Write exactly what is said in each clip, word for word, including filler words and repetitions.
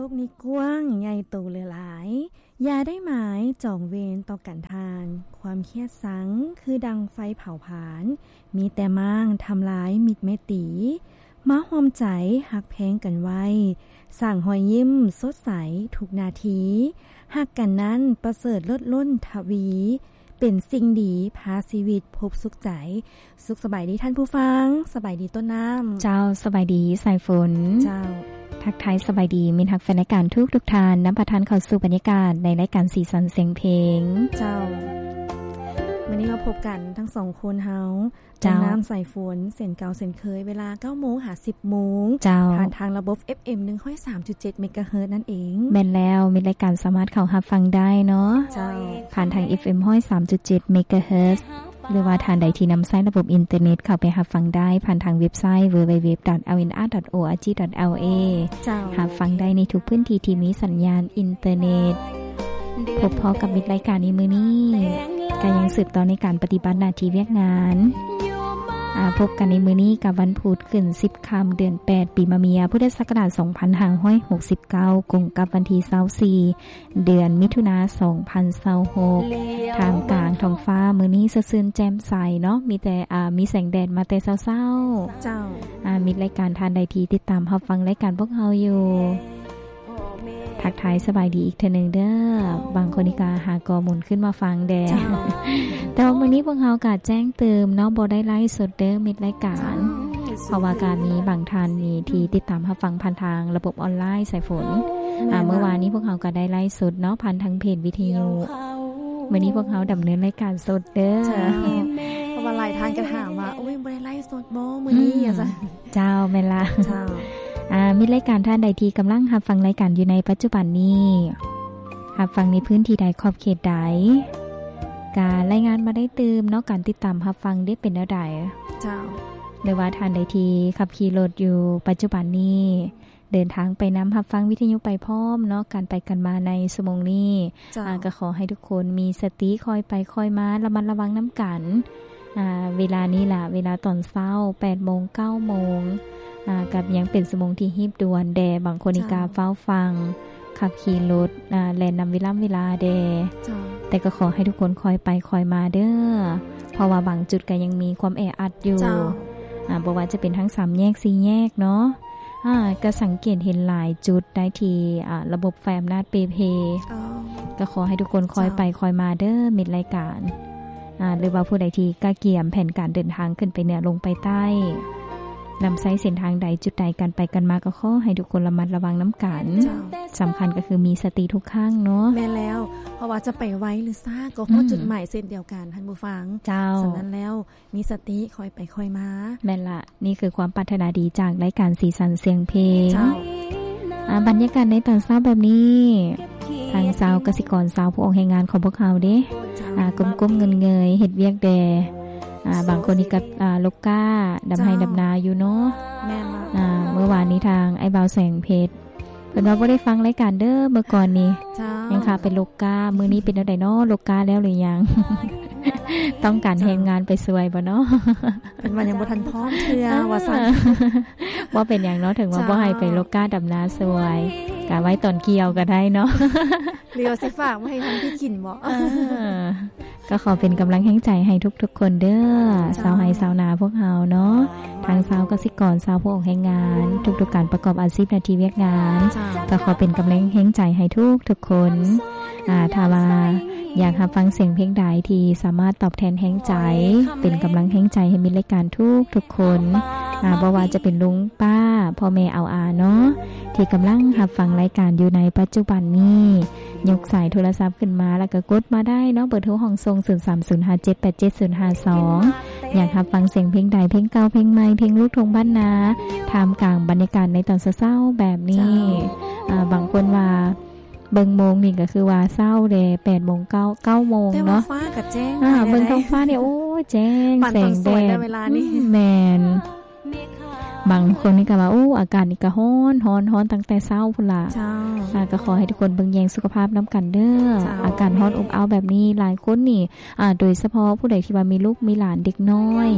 โลกนี้กว้างใหญ่โตเหลือหลายอย่าได้หมายจองเวรต่อกันทานความเครียดสังคือดังไฟเผาผลาญมีแต่มั่งทำลายมิตรแม่ตีมาหอมใจหักแพงกันไว้สร้างหอยยิ้มสดใสทุกนาทีหักกันนั้นประเสริฐลดล้นทวีเป็นสิ่งดีพาชีวิตพบสุขใจสุขสบายดีท่านผู้ฟังสบายดีต้นน้ำเจ้าสบายดีสายฝนเจ้าทักทายสบายดีมิตรฮักแฟนรายการทุกทุกทานน้ำประทานเข้าสู่บรรยากาศในรายการสีสันเสียงเพลงเจ้าวันนี้มาพบกันทั้งสองคนเฮาต้นน้ำสายฝนเส้นเก่าเส้นเคยเวลา เก้าโมง หา สิบโมงผ่านทางระบบ เอฟ เอ็ม หนึ่งร้อยสามจุดเจ็ด เมกะเฮิรตซ์ นั่นเองแม่นแล้วมีรายการสามารถเข้ารับฟังได้เนาะผ่านทาง เอฟ เอ็ม หนึ่งร้อยสามจุดเจ็ด เมกะเฮิรตซ์หรือว่าทางใดที่นำใช้ระบบอินเทอร์เน็ตเข้าไปรับฟังได้ผ่านทางเว็บไซต์ ดับเบิลยู ดับเบิลยู ดับเบิลยู ดอท แอล เอ็น อาร์ ดอท โอ อาร์ จี ดอท แอล เอ รับฟังได้ในทุกพื้นที่ที่มีสัญญาณอินเทอร์เน็ตพบพอกับมิตรรายการนี้มื้อนี้ก็ยังสืบต่อในการปฏิบัติหน้าที่เวียกงานอ่าพบกันในมื้อนี้กับวันพุธขึ้นสิบค่ำเดือนแปดปีมะเมียพุทธศักราชสองพันห้าร้อยหกสิบเก้าตรงกับวันที่ยี่สิบสี่เดือนมิถุนายนสองพันยี่สิบหกท่ามกลางท้องฟ้ามื้อนี้สะซื่นแจ่มใสเนาะมีแต่อ่ามีแสงแดดมาแต่เช้าๆเจ้าอ่ามีรายการทานใดที่ติดตามรับฟังรายการพวกเฮาอยู่ทักทายสบายดีอีกเทื่อนึงเด้อบางคนนี่ก็หากอหมุนขึ้นมาฟังแดแต่ว่ามื้อนี้พวกเฮาก็แจ้งเติมเนาะบ่ได้ไลฟ์สดเด้อมิดรายการเพราะว่าการนี้บางท่านมีที่ติดตามรับฟังผ่านทางระบบออนไลน์สายฝนอ่าเมื่อวานนี้พวกเฮาก็ได้ไลฟ์สดเนาะผ่านทางเพจวิทยุมื้อนี้พวกเฮาดำเนินรายการสดเด้อเพราะว่าหลายท่านก็ถามว่าโอ้ยบ่ได้ไลฟ์สดบ่มื้อนี้อ่ะจ้ะเจ้าแม่นล่ะเจ้าอ่ามีรายการท่านใดที่กำลังรับฟังรายการอยู่ในปัจจุบันนี้รับฟังในพื้นที่ใดขอบเขตใดการรายงานมาได้เติมเนาะการติดตามรับฟังได้เป็นแนวใดเจ้าหรือว่าท่านใดที่ขับขี่รถอยู่ปัจจุบันนี้เดินทางไปนำรับฟังวิทยุไปพร้อมเนาะการไปกันมาในชั่วโมงนี้อ่าก็ขอให้ทุกคนมีสติคอยไปคอยมาระมัดระวังน้ำกันอ่าเวลานี้ล่ะเวลาตอนเช้า แปดโมง เก้าโมงอ่ากับยังเป็นชั่วโมงที่ฮีบด่วนแดบางคนอีกาเฝ้าฟังขับขี่รถอ่าแล่นนำเวลาเวลาแดแต่ก็ขอให้ทุกคนคอยไปคอยมาเด้อเพราะว่าบางจุดก็ยังมีความแออัดอยู่อ่าบ่ว่าจะเป็นทั้งสามแยกสี่แยกเนาะอ่าก็สังเกตเห็นหลายจุดได้ที่อ่าระบบไฟอำนาจเปเพก็ขอให้ทุกคนคอยไปคอยมาเด้อมิดรายการอ่าหรือว่าผู้ใดที่กะเกียมแผนการเดินทางขึ้นไปเหนือลงไปใต้นำใช้เส้นทางใดจุดใดกันไปกันมาก็ขอให้ทุกคนระมัดระวังน้ำกันสำคัญก็คือมีสติทุกครั้งเนาะแม่แล้วเพราะว่าจะไปไว้หรือซ่าก็เพราะจุดหมายเส้นเดียวกันท่านผู้ฟังเจ้าฉะนั้นแล้วมีสติคอยไปคอยมาแม่ละนี่คือความปรารถนาดีจากรายการสีสันเสียงเพลงอ่าบรรยากาศในตอนเช้าแบบนี้ทางสาวกสิกรสาวผู้ออกแรงงานของพวกเขาเด้อ่าก้มๆเงยๆเฮ็ดเวียกแดอ่าบางคนนี่กับอ่าลูกก้าดำไห้ดำนาอยู่เนาะแม่นอ่าเมื่อวานนี้ทางไอ้บ่าวแสงเพชรเพิ่นว่าบ่ได้ฟังรายการเด้อเมื่อก่อนนี้ยังค่ะเป็นลูกก้ามื้อนี้เป็นจังได๋เนาะลูกก้าแล้วหรือยัง ต้องการเฮ็ดงานไปสวยบ่เนาะเป็นว่ายังบ่ทันพร้อมเทื่อว่าซั่นบ่เป็นหยังเนาะถึงว่าบ่ให้ไปลูกก้าดำนาสวยกะไว้ตอนเกี่ยวก็ได้เนาะเรียวสิฝากมาให้ทำที่กินบ่ก็ขอเป็นกำลังแห่งใจให้ทุกๆคนเด้อสาวไห้สาวนาพวกเฮาเนาะทางสาวกสิกรสาวผู้ออกแรงงานทุกๆการประกอบอาชีพหน้าที่เวียกงานก็ขอเป็นกำลังแห่งใจให้ทุกๆคนอ่าถ้าว่าอยากรับฟังเสียงเพลงใดที่สามารถตอบแทนแห่งใจเป็นกำลังแห่งใจให้มีรายการทุกๆคนอ่าบ่ว่าจะเป็นลุงป้าพ่อแม่เอาอาเนาะที่กำลังรับฟังรายการอยู่ในปัจจุบันนี้ยกสายโทรศัพท์ขึ้นมาแล้วก็กดมาได้เนาะเบอร์โทรห้องทรงศูนย์ สาม ศูนย์ ห้า เจ็ด แปด เจ็ด ศูนย์ ห้า สองอยากรับฟังเสียงเพลงใดเพลงเก่าเพลงใหม่เพลงลูกทุ่งบ้านนาท่ามกลางบรรยากาศในตอนเช้าๆแบบนี้อ่าบางคนว่าเบิ่งโมงนี่ก็คือว่าเช้าเด้ แปดโมง เก้า เก้าโมงเนาะแต่ว่าฟ้าก็แจ้งอ่าเบิ่งท้องฟ้าเนี่ยโอ้ยแจ้งแสงแดดเวลานี้แม่นบางคนนี่ก็ว่าโอ้อากาศนี่ก็ร้อนร้อนร้อนตั้งแต่เช้าพุ่นล่ะจ้าอ่าก็ขอให้ทุกคนเบิ่งแยงสุขภาพน้ำกันเด้ออากาศร้อนอบอ้าวแบบนี้หลายคนนี่อ่าโดยเฉพาะผู้ใดที่ว่ามีลูกมีหลานเด็กน้อย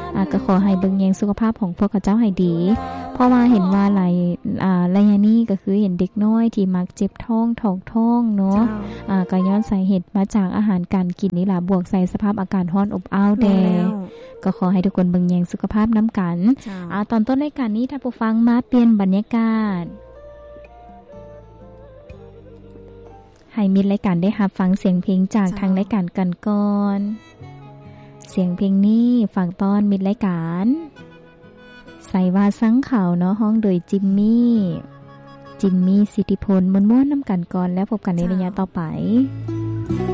อ่าก็ขอให้เบิ่งแยงสุขภาพของพวกเขาเจ้าให้ดีเพราะว่าเห็นว่าหลายอ่าระยะนี้ก็คือเห็นเด็กน้อยที่มักเจ็บท้องท้องท้องเนาะอ่าก็ย้อนสาเหตุมาจากอาหารการกินนี่ล่ะบวกใส่สภาพอากาศร้อนอบอ้าวแดก็ขอให้ทุกคนเบิ่งแยงสุขภาพนำกันอ่าตอนต้นรายการนี้ท่านผู้ฟังมาเปลี่ยนบรรยากาศให้มิตรรายการได้รับฟังเสียงเพลงจากทางรายการกันก่อนเสียงเพลงนี้ฝากต้อนมิตรรายการใส่ว่าสังข่าวเนาะห้องโดยจิมมี่จิมมี่สิทธิพลม่วนๆนำกันก่อนแล้วพบกันในระยะต่อไป